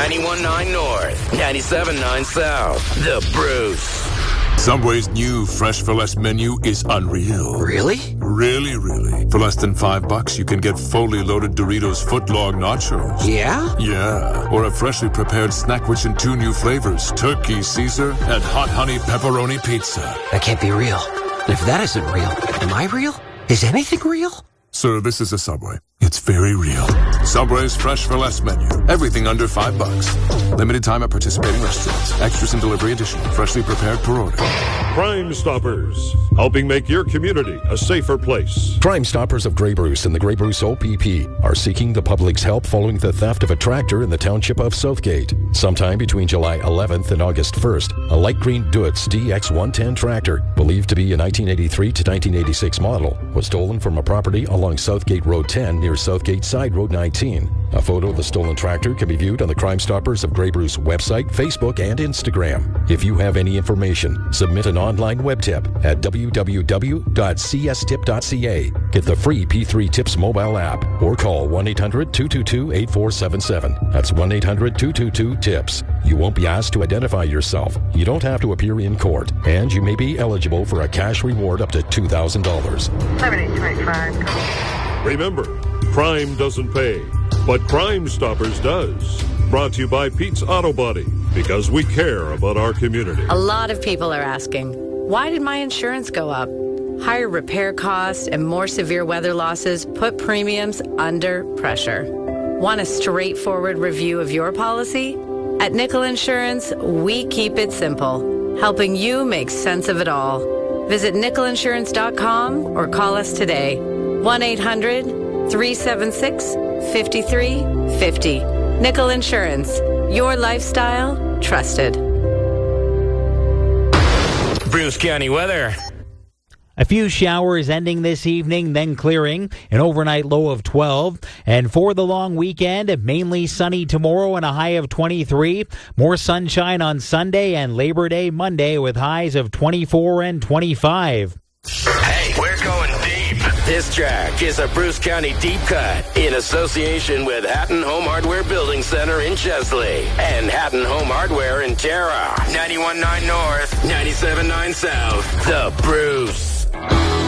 91.9 North, 97.9 South. The Bruce. Subway's new Fresh for Less menu is unreal. Really? Really. For less than $5, you can get fully loaded Doritos footlong nachos. Yeah? Yeah. Or a freshly prepared snack rich in 2 new flavors, Turkey Caesar and Hot Honey Pepperoni Pizza. That can't be real. If that isn't real, am I real? Is anything real? Sir, this is a Subway. It's very real. Subway's Fresh for Less menu. Everything under $5. Limited time at participating restaurants. Extras and delivery additional. Freshly prepared per order. Crime Stoppers, helping make your community a safer place. Crime Stoppers of Grey Bruce and the Grey Bruce OPP are seeking the public's help following the theft of a tractor in the township of Southgate. Sometime between July 11th and August 1st, a light green Deutz DX110 tractor, believed to be a 1983 to 1986 model, was stolen from a property along Southgate Road 10 near Southgate Side Road 19. A photo of the stolen tractor can be viewed on the Crime Stoppers of Grey Bruce website, Facebook, and Instagram. If you have any information, submit an online web tip at www.cstip.ca. Get the free P3 Tips mobile app or call 1-800-222-8477. That's 1-800-222-TIPS. You won't be asked to identify yourself. You don't have to appear in court, and you may be eligible for a cash reward up to $2,000. 7825. Remember, crime doesn't pay, but Crime Stoppers does. Brought to you by Pete's Auto Body, because we care about our community. A lot of people are asking, why did my insurance go up? Higher repair costs and more severe weather losses put premiums under pressure. Want a straightforward review of your policy? At Nickel Insurance, we keep it simple, helping you make sense of it all. Visit nickelinsurance.com or call us today. 1-800-376-5350. Nickel Insurance. Your lifestyle, trusted. Bruce County weather. A few showers ending this evening, then clearing. An overnight low of 12. And for the long weekend, mainly sunny tomorrow and a high of 23. More sunshine on Sunday and Labor Day Monday with highs of 24 and 25. Hey, we're going deep. This track is a Bruce County deep cut in association with Hatton Home Hardware Building Center in Chesley and Hatton Home Hardware in Tara. 91.9 North, 97.9 South. The Bruce.